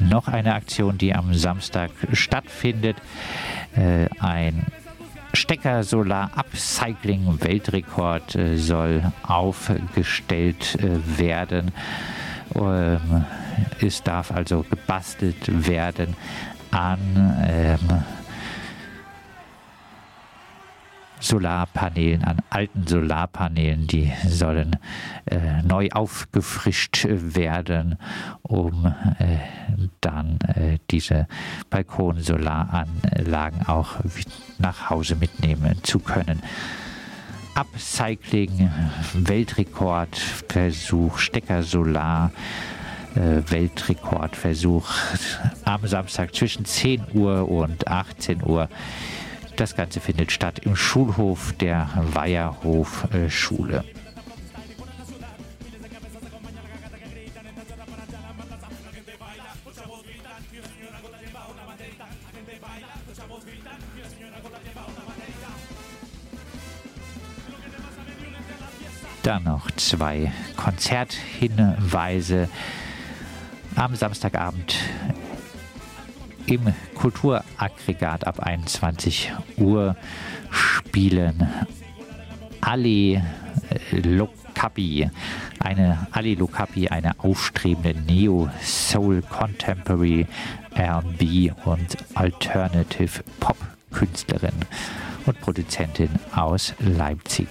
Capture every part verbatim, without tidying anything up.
noch eine Aktion, die am Samstag stattfindet. Äh, ein Stecker-Solar-Upcycling-Weltrekord äh, soll aufgestellt äh, werden. Ähm, es darf also gebastelt werden an ähm, Solarpanelen, an alten Solarpanelen, die sollen äh, neu aufgefrischt werden, um äh, dann äh, diese Balkon-Solaranlagen auch nach Hause mitnehmen zu können. Upcycling, Weltrekordversuch, Stecker-Solar, äh, Weltrekordversuch am Samstag zwischen zehn Uhr und achtzehn Uhr. Das Ganze findet statt im Schulhof der Weierhof-Schule. Dann noch zwei Konzerthinweise. Am Samstagabend im Kulturaggregat ab einundzwanzig Uhr spielen Ali Lokapi, eine Ali Lokapi, eine aufstrebende Neo-Soul, Contemporary, R and B und Alternative Pop-Künstlerin und Produzentin aus Leipzig.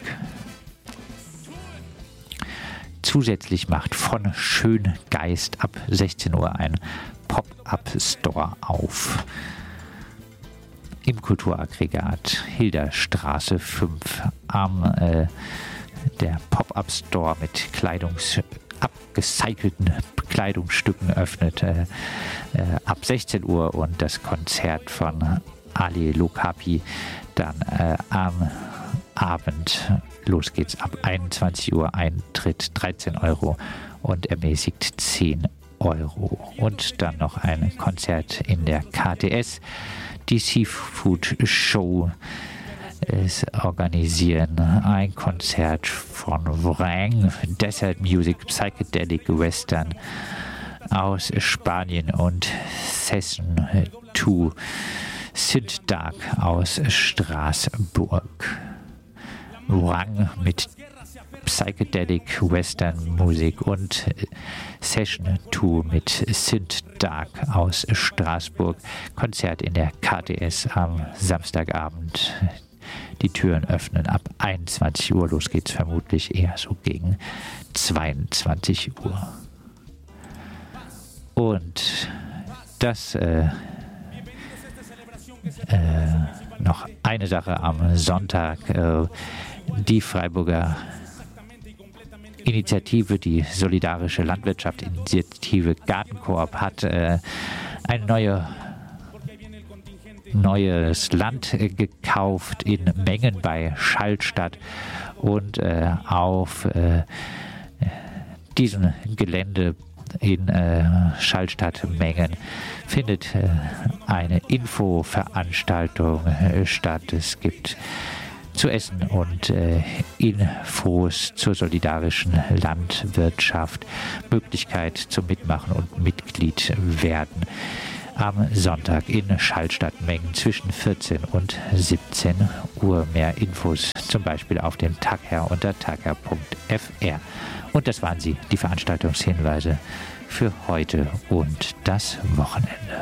Zusätzlich macht von Schöngeist ab sechzehn Uhr ein Pop-Up-Store auf. Im Kulturaggregat Hilderstraße fünf am äh, der Pop-Up-Store mit Kleidungs abgecycelten Kleidungsstücken öffnet äh, äh, ab sechzehn Uhr und das Konzert von Ali Lokapi dann äh, am Abend. Los geht's ab einundzwanzig Uhr, Eintritt dreizehn Euro und ermäßigt zehn Euro. Und dann noch ein Konzert in der K T S. Die Seafood Show ist organisieren ein Konzert von Vrang, Desert Music, Psychedelic Western aus Spanien und Session zwei Synth Dark aus Straßburg. Vrang mit Psychedelic Western Musik und Session zwei mit Synth Dark aus Straßburg. Konzert in der K T S am Samstagabend. Die Türen öffnen ab einundzwanzig Uhr. Los geht's vermutlich eher so gegen zweiundzwanzig Uhr. Und das äh, äh, noch eine Sache am Sonntag. Äh, die Freiburger Initiative, die Solidarische Landwirtschaft Initiative Gartenkoop hat äh, ein neue, neues Land äh, gekauft in Mengen bei Schallstadt und äh, auf äh, diesem Gelände in äh, Schallstadt-Mengen findet äh, eine Infoveranstaltung äh, statt. Es gibt zu essen und äh, Infos zur solidarischen Landwirtschaft, Möglichkeit zum Mitmachen und Mitglied werden. Am Sonntag in Schallstadt-Mengen zwischen vierzehn und siebzehn Uhr. Mehr Infos zum Beispiel auf dem Tagherr unter tagherr punkt f r. Und das waren sie, die Veranstaltungshinweise für heute und das Wochenende.